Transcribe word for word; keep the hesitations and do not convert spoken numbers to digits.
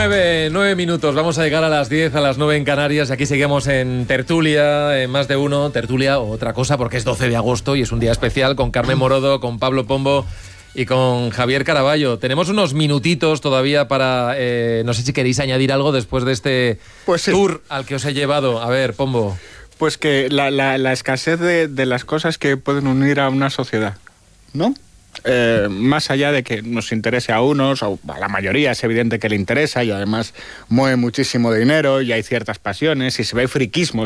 Nueve, nueve minutos, vamos a llegar a las diez, a las nueve en Canarias, y aquí seguimos en tertulia, en Más de Uno, tertulia o otra cosa, porque es doce de agosto y es un día especial, con Carmen Morodo, con Pablo Pombo y con Javier Caraballo. Tenemos unos minutitos todavía para, eh, no sé si queréis añadir algo después de este pues sí. tour al que os he llevado. A ver, Pombo. Pues que la, la, la escasez de, de las cosas que pueden unir a una sociedad, ¿no? Eh, más allá de que nos interese a unos, o a la mayoría es evidente que le interesa y además mueve muchísimo dinero y hay ciertas pasiones y se ve friquismo